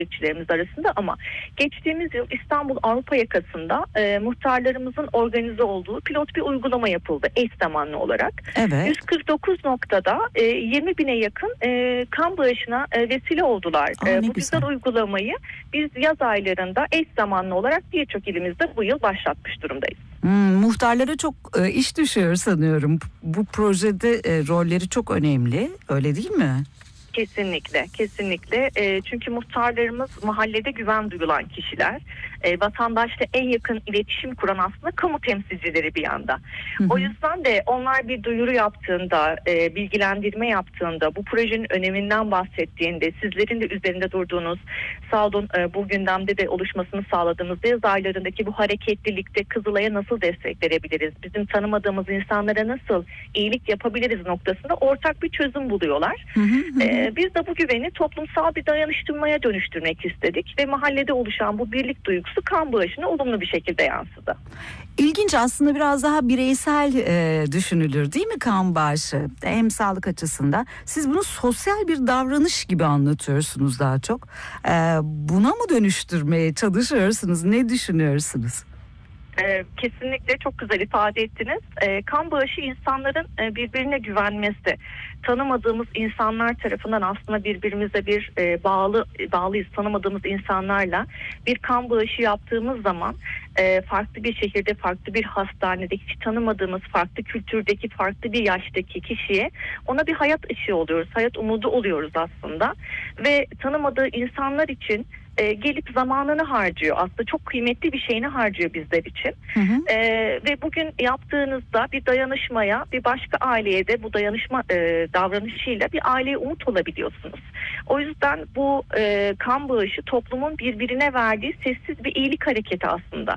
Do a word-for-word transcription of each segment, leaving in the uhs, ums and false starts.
destekçilerimiz arasında ama geçtiğimiz yıl İstanbul Avrupa yakasında e, muhtarlarımızın organize olduğu pilot bir uygulama yapıldı eş zamanlı olarak. Evet. yüz kırk dokuz noktada e, yirmi bine yakın e, kan bağışına e, vesile oldular. Aa, E, ne bu güzel. güzel uygulamayı biz yaz aylarında eş zamanlı olarak birçok ilimizde bu yıl başlatmış durumdayız. Hmm, muhtarlara çok e, iş düşüyor sanıyorum. Bu projede e, rolleri çok önemli, öyle değil mi? Kesinlikle, kesinlikle. E, çünkü muhtarlarımız mahallede güven duyulan kişiler. E, vatandaşla en yakın iletişim kuran aslında kamu temsilcileri bir yanda. Hı hı. O yüzden de onlar bir duyuru yaptığında, e, bilgilendirme yaptığında, bu projenin öneminden bahsettiğinde, sizlerin de üzerinde durduğunuz, sağ olun e, bu gündemde de oluşmasını sağladığımız yaz aylarındaki bu hareketlilikte Kızılay'a nasıl destek verebiliriz, bizim tanımadığımız insanlara nasıl iyilik yapabiliriz noktasında ortak bir çözüm buluyorlar. Hı hı hı. E, biz de bu güveni toplumsal bir dayanıştırmaya dönüştürmek istedik ve mahallede oluşan bu birlik duygusu kan bağışına olumlu bir şekilde yansıdı. İlginç, aslında biraz daha bireysel e, düşünülür değil mi kan bağışı? Hem sağlık açısından. Siz bunu sosyal bir davranış gibi anlatıyorsunuz daha çok. E, buna mı dönüştürmeye çalışıyorsunuz? Ne düşünüyorsunuz? Ee, kesinlikle çok güzel ifade ettiniz. Ee, kan bağışı insanların e, birbirine güvenmesi. Tanımadığımız insanlar tarafından aslında birbirimize bir e, bağlı bağlıyız. Tanımadığımız insanlarla bir kan bağışı yaptığımız zaman e, farklı bir şehirde, farklı bir hastanede, hiç tanımadığımız farklı kültürdeki, farklı bir yaştaki kişiye ona bir hayat ışığı oluyoruz. Hayat umudu oluyoruz aslında. Ve tanımadığı insanlar için E, gelip zamanını harcıyor, aslında çok kıymetli bir şeyini harcıyor bizler için. Hı hı. E, ve bugün yaptığınızda bir dayanışmaya, bir başka aileye de bu dayanışma e, davranışıyla bir aileye umut olabiliyorsunuz. O yüzden bu e, kan bağışı toplumun birbirine verdiği sessiz bir iyilik hareketi aslında.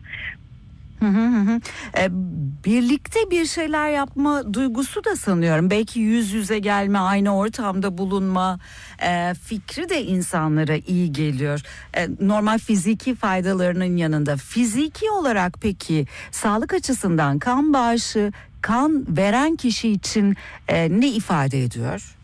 Hı hı hı. E, birlikte bir şeyler yapma duygusu da sanıyorum. Belki yüz yüze gelme, aynı ortamda bulunma e, fikri de insanlara iyi geliyor. E, normal fiziki faydalarının yanında fiziki olarak peki sağlık açısından kan bağışı, kan veren kişi için e, ne ifade ediyor?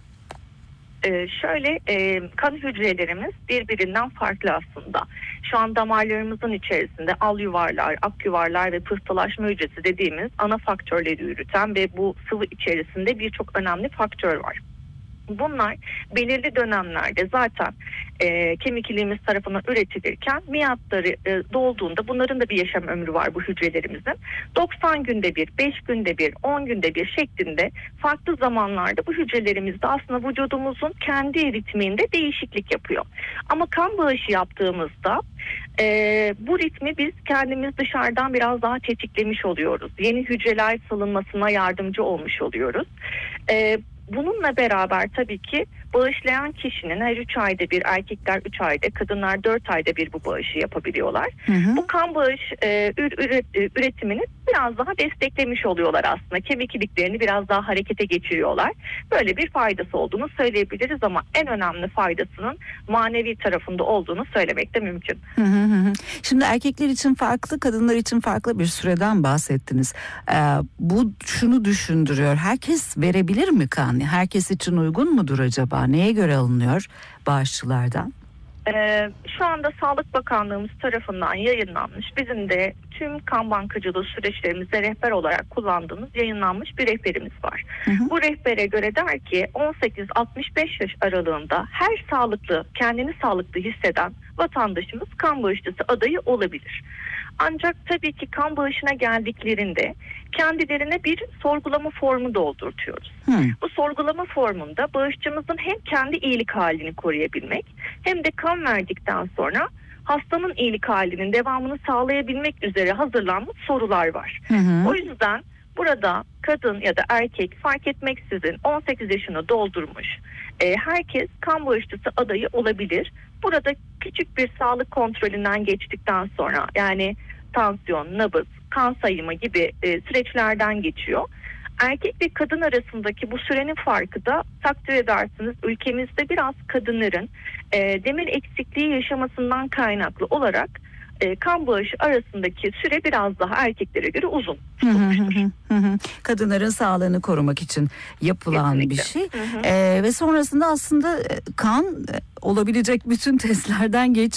Ee, şöyle e, kan hücrelerimiz birbirinden farklı aslında. Şu an damarlarımızın içerisinde al yuvarlar, ak yuvarlar ve pıhtılaşma hücresi dediğimiz ana faktörleri yürüten ve bu sıvı içerisinde birçok önemli faktör var. Bunlar belirli dönemlerde zaten e, kemik iliğimiz tarafından üretilirken miadları e, dolduğunda bunların da bir yaşam ömrü var bu hücrelerimizin. doksan günde bir, beş günde bir, on günde bir şeklinde farklı zamanlarda bu hücrelerimizde aslında vücudumuzun kendi ritminde değişiklik yapıyor. Ama kan bağışı yaptığımızda e, bu ritmi biz kendimiz dışarıdan biraz daha tetiklemiş oluyoruz. Yeni hücreler salınmasına yardımcı olmuş oluyoruz. E, Bununla beraber tabii ki bağışlayan kişinin her üç ayda bir, erkekler üç ayda, kadınlar dört ayda bir bu bağışı yapabiliyorlar. Hı hı. Bu kan bağış e, üret, üretimini biraz daha desteklemiş oluyorlar aslında. Kemik iliklerini biraz daha harekete geçiriyorlar. Böyle bir faydası olduğunu söyleyebiliriz ama en önemli faydasının manevi tarafında olduğunu söylemek de mümkün. Hı hı hı. Şimdi erkekler için farklı, kadınlar için farklı bir süreden bahsettiniz. Ee, bu şunu düşündürüyor. Herkes verebilir mi kan? Herkes için uygun mudur acaba? Neye göre alınıyor bağışçılardan? Ee, şu anda Sağlık Bakanlığımız tarafından yayınlanmış, bizim de tüm kan bankacılığı süreçlerimizde rehber olarak kullandığımız yayınlanmış bir rehberimiz var. Hı hı. Bu rehbere göre der ki on sekiz altmış beş yaş aralığında her sağlıklı, kendini sağlıklı hisseden vatandaşımız kan bağışçısı adayı olabilir. Ancak tabii ki kan bağışına geldiklerinde kendilerine bir sorgulama formu doldurtuyoruz. Hmm. Bu sorgulama formunda bağışçımızın hem kendi iyilik halini koruyabilmek hem de kan verdikten sonra hastanın iyilik halinin devamını sağlayabilmek üzere hazırlanmış sorular var. Hı hı. O yüzden burada kadın ya da erkek fark etmeksizin on sekiz yaşını doldurmuş e, herkes kan bağışçısı adayı olabilir. Burada küçük bir sağlık kontrolünden geçtikten sonra, yani tansiyon, nabız, kan sayımı gibi e, süreçlerden geçiyor. Erkek ve kadın arasındaki bu sürenin farkı da takdir edersiniz ülkemizde biraz kadınların e, demir eksikliği yaşamasından kaynaklı olarak e, kan bağışı arasındaki süre biraz daha erkeklere göre uzun tutulmuştur. Hı hı hı hı. Kadınların sağlığını korumak için yapılan Kesinlikle. bir şey. Hı hı. Ee, ve sonrasında aslında kan olabilecek bütün testlerden geç